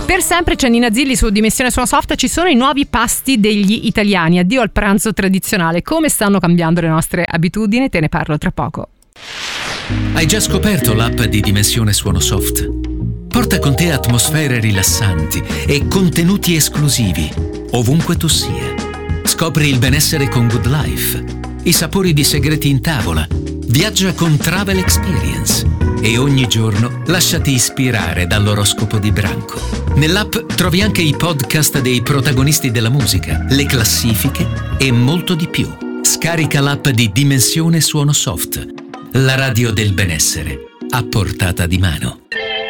Per sempre c'è Nina Zilli su Dimensione Suono Soft. Ci sono i nuovi pasti degli italiani. Addio al pranzo tradizionale. Come stanno cambiando le nostre abitudini? Te ne parlo tra poco. Hai già scoperto l'app di Dimensione Suono Soft? Porta con te atmosfere rilassanti e contenuti esclusivi ovunque tu sia. Scopri il benessere con Good Life, i sapori di segreti in tavola, viaggia con Travel Experience e ogni giorno lasciati ispirare dall'oroscopo di Branco. Nell'app trovi anche i podcast dei protagonisti della musica, le classifiche e molto di più. Scarica l'app di Dimensione Suono Soft, la radio del benessere a portata di mano.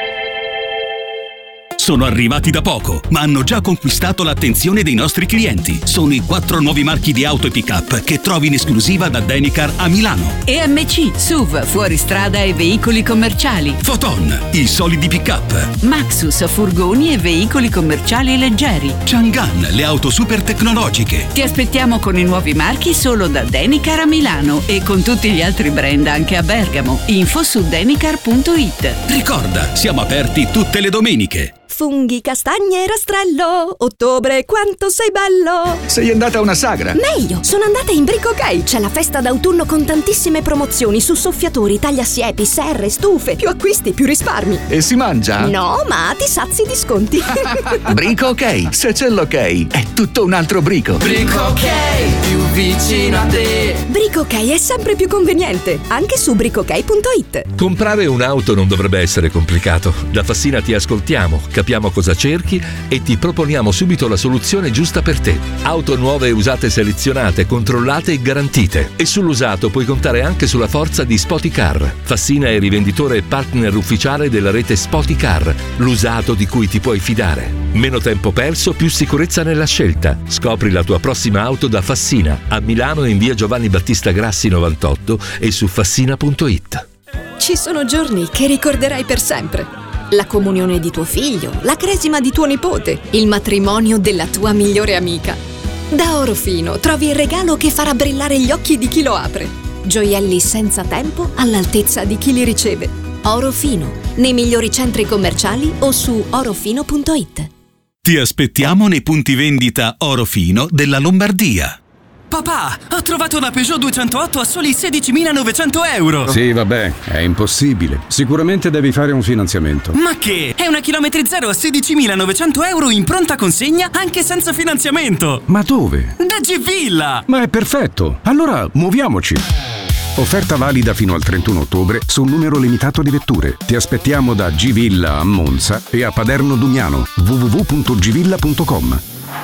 Sono arrivati da poco, ma hanno già conquistato l'attenzione dei nostri clienti. Sono i 4 nuovi marchi di auto e pick-up che trovi in esclusiva da Denicar a Milano. EMC, SUV, fuoristrada e veicoli commerciali. Foton, i solidi pick-up. Maxus, furgoni e veicoli commerciali leggeri. Chang'an, le auto super tecnologiche. Ti aspettiamo con i nuovi marchi solo da Denicar a Milano e con tutti gli altri brand anche a Bergamo. Info su denicar.it. Ricorda, siamo aperti tutte le domeniche. Funghi, castagne e rastrello. Ottobre, quanto sei bello! Sei andata a una sagra? Meglio, sono andata in Brico Ok. C'è la festa d'autunno con tantissime promozioni su soffiatori, tagliasiepi, serre, stufe. Più acquisti, più risparmi. E si mangia? No, ma ti sazi di sconti. Brico Ok, se c'è l'ok, è tutto un altro brico. Brico Ok, più vicino a te. Brico Ok è sempre più conveniente, anche su bricokey.it. Comprare un'auto non dovrebbe essere complicato. Da Fassina ti ascoltiamo, capiamo cosa cerchi e ti proponiamo subito la soluzione giusta per te. Auto nuove e usate selezionate, controllate e garantite. E sull'usato puoi contare anche sulla forza di Spoticar. Fassina è rivenditore e partner ufficiale della rete Spoticar, l'usato di cui ti puoi fidare. Meno tempo perso, più sicurezza nella scelta. Scopri la tua prossima auto da Fassina, a Milano in via Giovanni Battista Grassi 98 e su fassina.it. Ci sono giorni che ricorderai per sempre. La comunione di tuo figlio, la cresima di tuo nipote, il matrimonio della tua migliore amica. Da Orofino trovi il regalo che farà brillare gli occhi di chi lo apre. Gioielli senza tempo all'altezza di chi li riceve. Orofino, nei migliori centri commerciali o su orofino.it. Ti aspettiamo nei punti vendita Orofino della Lombardia. Papà, ho trovato una Peugeot 208 a soli 16.900 euro. Sì, vabbè, è impossibile. Sicuramente devi fare un finanziamento. Ma che? È una chilometri zero a 16.900 euro in pronta consegna anche senza finanziamento. Ma dove? Da G-Villa. Ma è perfetto. Allora, muoviamoci. Offerta valida fino al 31 ottobre su un numero limitato di vetture. Ti aspettiamo da G-Villa a Monza e a Paderno Dugnano. www.gvilla.com.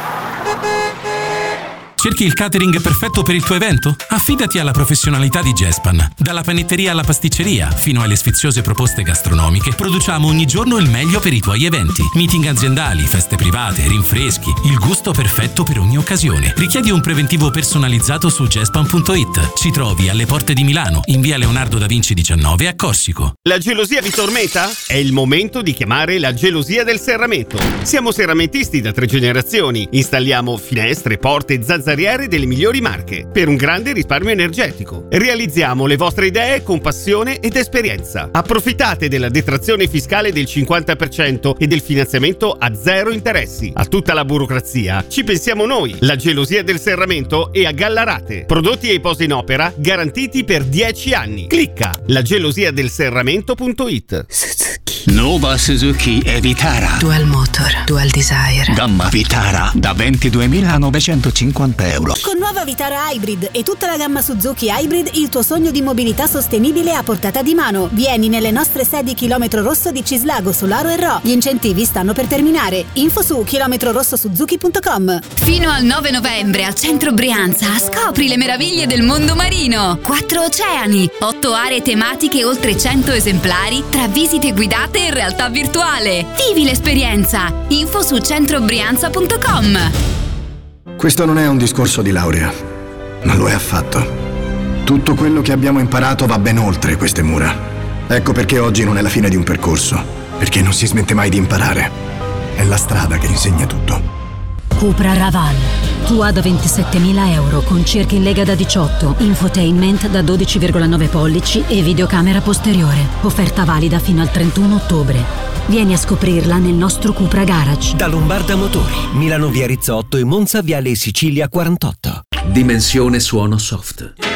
Cerchi il catering perfetto per il tuo evento? Affidati alla professionalità di Gespan. Dalla panetteria alla pasticceria, fino alle sfiziose proposte gastronomiche, produciamo ogni giorno il meglio per i tuoi eventi. Meeting aziendali, feste private, rinfreschi, il gusto perfetto per ogni occasione. Richiedi un preventivo personalizzato su gespan.it. Ci trovi alle porte di Milano, in via Leonardo da Vinci 19 a Corsico. La gelosia vi tormenta? È il momento di chiamare la gelosia del serramento. Siamo serramentisti da 3 generazioni. Installiamo finestre, porte, zazzariere delle migliori marche per un grande risparmio energetico. Realizziamo le vostre idee con passione ed esperienza. Approfittate della detrazione fiscale del 50% e del finanziamento a 0 interessi. A tutta la burocrazia ci pensiamo noi. La gelosia del serramento è a Gallarate. Prodotti e poste in opera garantiti per 10 anni. Clicca lagelosiadelserramento.it. Nuova Suzuki Vitara. Dual motor, dual desire. Gamma Vitara da 22.950 euro. Con nuova Vitara Hybrid e tutta la gamma Suzuki Hybrid, il tuo sogno di mobilità sostenibile a portata di mano. Vieni nelle nostre sedi Chilometro Rosso di Cislago, Solaro e Ro. Gli incentivi stanno per terminare. Info su chilometrorossosuzuki.com. Fino al 9 novembre al centro Brianza scopri le meraviglie del mondo marino. 4 oceani, 8 aree tematiche, oltre 100 esemplari tra visite guidate e realtà virtuale. Vivi l'esperienza. Info su centrobrianza.com. Questo non è un discorso di laurea, ma lo è affatto. Tutto quello che abbiamo imparato va ben oltre queste mura. Ecco perché oggi non è la fine di un percorso, perché non si smette mai di imparare. È la strada che insegna tutto. Cupra Raval, tua da 27.000 euro con cerchi in lega da 18, infotainment da 12,9 pollici e videocamera posteriore. Offerta valida fino al 31 ottobre. Vieni a scoprirla nel nostro Cupra Garage. Da Lombarda Motori, Milano via Rizzotto e Monza viale Sicilia 48. Dimensione suono soft.